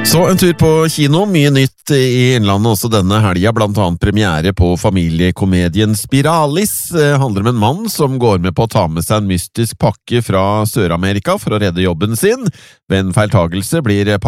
Så en tur på kino, mye nytt i Innlandet også denne helga, blant annet premiere på familiekomedien Spiralis. Handler om en mann som går med på å ta med seg en mystisk pakke fra Sør-Amerika for å redde jobben sin. Ved en feiltagelse blir